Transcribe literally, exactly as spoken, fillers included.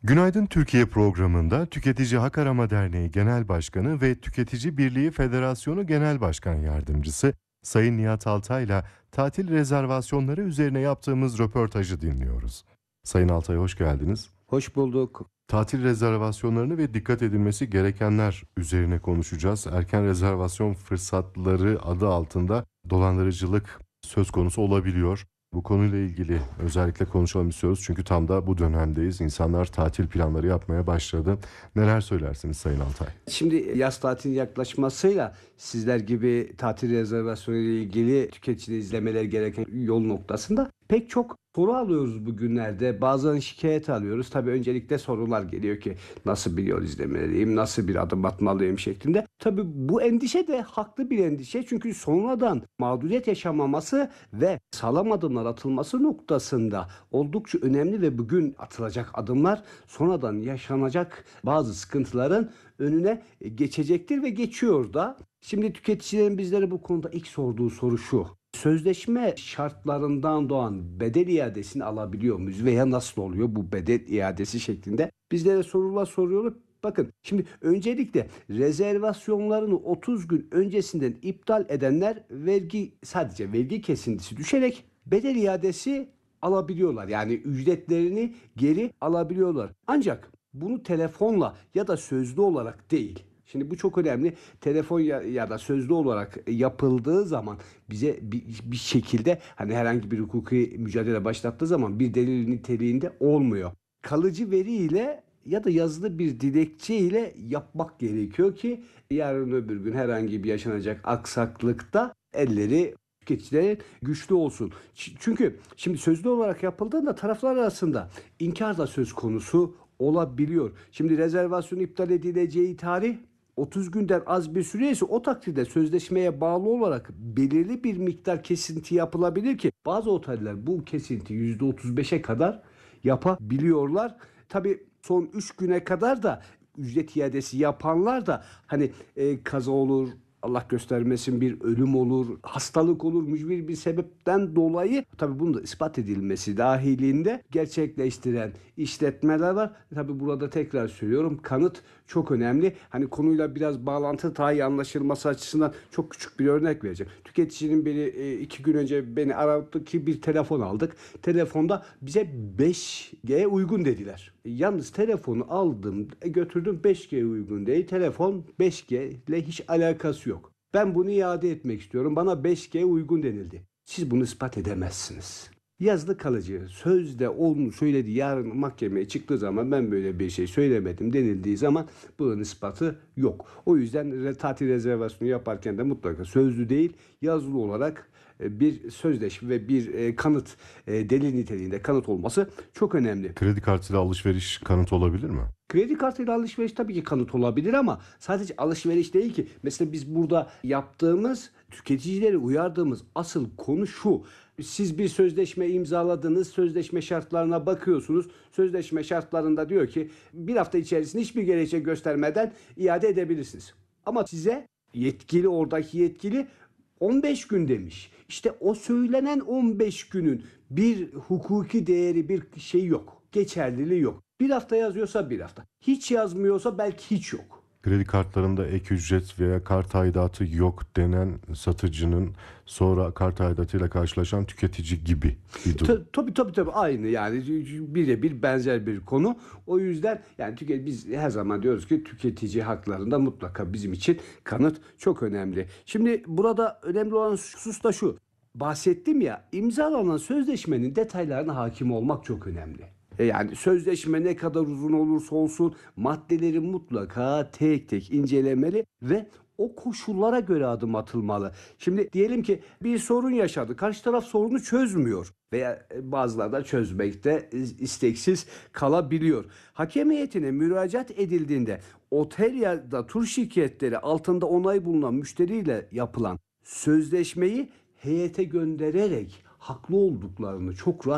Günaydın Türkiye programında Tüketici Hak Arama Derneği Genel Başkanı ve Tüketici Birliği Federasyonu Genel Başkan Yardımcısı Sayın Nihat Altay'la tatil rezervasyonları üzerine yaptığımız röportajı dinliyoruz. Sayın Altay, hoş geldiniz. Hoş bulduk. Tatil rezervasyonlarını ve dikkat edilmesi gerekenler üzerine konuşacağız. Erken rezervasyon fırsatları adı altında dolandırıcılık söz konusu olabiliyor. Bu konuyla ilgili özellikle konuşalım istiyoruz. Çünkü tam da bu dönemdeyiz. İnsanlar tatil planları yapmaya başladı. Neler söylersiniz Sayın Altay? Şimdi yaz tatilinin yaklaşmasıyla sizler gibi tatil rezervasyonu ile ilgili tüketicileri izlemeleri gereken yol noktasında pek çok soru alıyoruz bugünlerde. Bazen şikayet alıyoruz. Tabii öncelikle sorular geliyor ki nasıl bir yol izlemeliyim, nasıl bir adım atmalıyım şeklinde. Tabii bu endişe de haklı bir endişe. Çünkü sonradan mağduriyet yaşamaması ve sağlam adımlar atılması noktasında oldukça önemli ve bugün atılacak adımlar sonradan yaşanacak bazı sıkıntıların önüne geçecektir ve geçiyor da. Şimdi tüketicilerin bizlere bu konuda ilk sorduğu soru şu: sözleşme şartlarından doğan bedel iadesini alabiliyor muyuz veya nasıl oluyor bu bedel iadesi şeklinde bizlere sorular soruyorlar. Bakın şimdi öncelikle rezervasyonlarını otuz gün öncesinden iptal edenler vergi sadece vergi kesintisi düşerek bedel iadesi alabiliyorlar. Yani ücretlerini geri alabiliyorlar. Ancak bunu telefonla ya da sözlü olarak değil. Şimdi bu çok önemli. Telefon ya, ya da sözlü olarak yapıldığı zaman bize bir, bir şekilde hani herhangi bir hukuki mücadele başlattığı zaman bir delil niteliğinde olmuyor. Kalıcı veriyle ya da yazılı bir dilekçe ile yapmak gerekiyor ki yarın öbür gün herhangi bir yaşanacak aksaklıkta elleri tüketicilerin güçlü olsun. Çünkü şimdi sözlü olarak yapıldığında taraflar arasında inkar da söz konusu olabiliyor. Şimdi rezervasyon iptal edileceği tarih otuz günden az bir süre ise o takdirde sözleşmeye bağlı olarak belirli bir miktar kesinti yapılabilir ki bazı oteller bu kesinti yüzde otuz beşe kadar yapabiliyorlar. Tabii son üç güne kadar da ücret iadesi yapanlar da hani e, kaza olur, Allah göstermesin bir ölüm olur, hastalık olur, mücbir bir sebepten dolayı tabii bunun da ispat edilmesi dahilinde gerçekleştiren işletmeler var. Tabii burada tekrar söylüyorum, kanıt çok önemli. Hani konuyla biraz bağlantı daha iyi anlaşılması açısından çok küçük bir örnek vereceğim. Tüketicinin beni e, iki gün önce beni aradı ki bir telefon aldık. Telefonda bize beş G uygun dediler. Yalnız telefonu aldım, götürdüm, beş G uygun değil. Telefon beş G ile hiç alakası yok. Ben bunu iade etmek istiyorum. Bana beş G uygun denildi. Siz bunu ispat edemezsiniz. Yazılı kalıcı, sözde onu söyledi, yarın mahkemeye çıktığı zaman ben böyle bir şey söylemedim denildiği zaman bunun ispatı yok. O yüzden tatil rezervasyonu yaparken de mutlaka sözlü değil, yazılı olarak bir sözleşme ve bir kanıt, delil niteliğinde kanıt olması çok önemli. Kredi kartıyla alışveriş kanıt olabilir mi? Kredi kartıyla alışveriş tabii ki kanıt olabilir ama sadece alışveriş değil ki. Mesela biz burada yaptığımız, tüketicileri uyardığımız asıl konu şu: siz bir sözleşme imzaladınız, sözleşme şartlarına bakıyorsunuz. Sözleşme şartlarında diyor ki bir hafta içerisinde hiçbir gerekçe göstermeden iade edebilirsiniz. Ama size yetkili, oradaki yetkili on beş gün demiş. İşte o söylenen on beş günün bir hukuki değeri, bir şey yok. Geçerliliği yok. Bir hafta yazıyorsa bir hafta. Hiç yazmıyorsa belki hiç yok. Kredi kartlarında ek ücret veya kart aidatı yok denen satıcının sonra kart aidatıyla karşılaşan tüketici gibi bir durum. T- tabii tabii tabii aynı, yani birebir benzer bir konu. O yüzden yani tüket biz her zaman diyoruz ki tüketici haklarında mutlaka bizim için kanıt çok önemli. Şimdi burada önemli olan husus da şu: bahsettim ya, imzalanan sözleşmenin detaylarına hakim olmak çok önemli. Yani sözleşme ne kadar uzun olursa olsun maddeleri mutlaka tek tek incelemeli ve o koşullara göre adım atılmalı. Şimdi diyelim ki bir sorun yaşadı. Karşı taraf sorunu çözmüyor veya bazıları da çözmekte isteksiz kalabiliyor. Hakem heyetine müracaat edildiğinde otel ya da tur şirketleri altında onay bulunan müşteriyle yapılan sözleşmeyi heyete göndererek haklı olduklarını çok rahat